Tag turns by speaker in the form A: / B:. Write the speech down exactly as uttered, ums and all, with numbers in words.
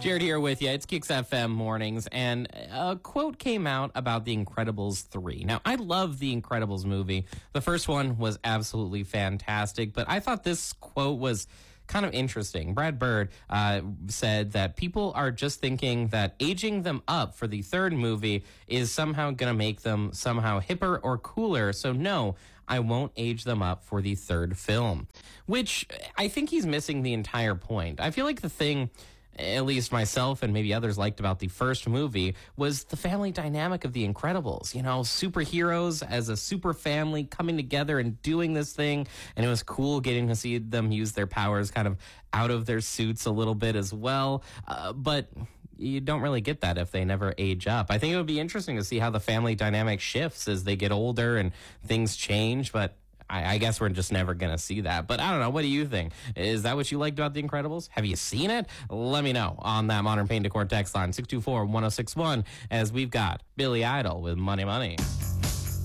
A: Jared here with you. It's Kicks F M mornings, and a quote came out about The Incredibles three. Now, I love The Incredibles movie. The first one was absolutely fantastic, but I thought this quote was kind of interesting. Brad Bird uh, said that people are just thinking that aging them up for the third movie is somehow going to make them somehow hipper or cooler. So no, I won't age them up for the third film, which I think he's missing the entire point. I feel like the thing, at least myself and maybe others liked about the first movie, was the family dynamic of The Incredibles. You know, superheroes as a super family coming together and doing this thing. And it was cool getting to see them use their powers kind of out of their suits a little bit as well. Uh, but you don't really get that if they never age up. I think it would be interesting to see how the family dynamic shifts as they get older and things change. But I, I guess we're just never going to see that. But I don't know. What do you think? Is that what you liked about The Incredibles? Have you seen it? Let me know on that Modern Paint Decor text line, six two four, one oh six one, as we've got Billy Idol with Money Money.